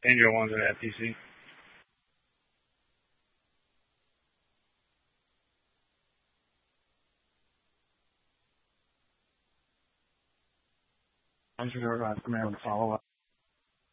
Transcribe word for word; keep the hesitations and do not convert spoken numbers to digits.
Angel ones are at P C. I'm sure uh, Command would follow up.